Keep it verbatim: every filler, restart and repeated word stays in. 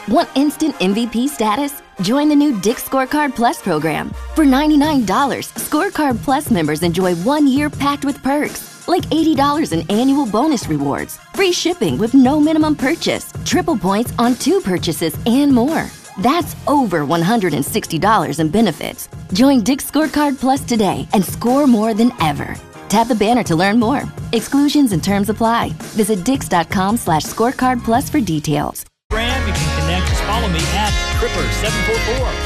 Want instant M V P status? Join the new Dick's Scorecard Plus program. For ninety-nine dollars, Scorecard Plus members enjoy one year packed with perks, like eighty dollars in annual bonus rewards, free shipping with no minimum purchase, triple points on two purchases, and more. That's over one hundred sixty dollars in benefits. Join Dick's Scorecard Plus today and score more than ever. Tap the banner to learn more. Exclusions and terms apply. Visit dix.com slash scorecard plus for details. You can connect. Just follow me at Tripper seven four four.